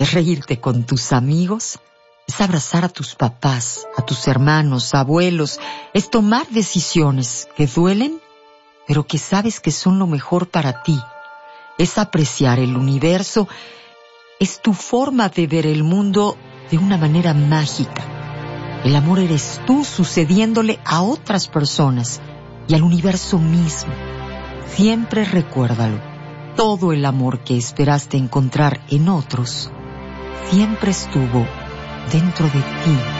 es reírte con tus amigos, es abrazar a tus papás, a tus hermanos, abuelos, es tomar decisiones que duelen, pero que sabes que son lo mejor para ti. Es apreciar el universo, es tu forma de ver el mundo de una manera mágica. El amor eres tú sucediéndole a otras personas y al universo mismo. Siempre recuérdalo, todo el amor que esperaste encontrar en otros siempre estuvo dentro de ti.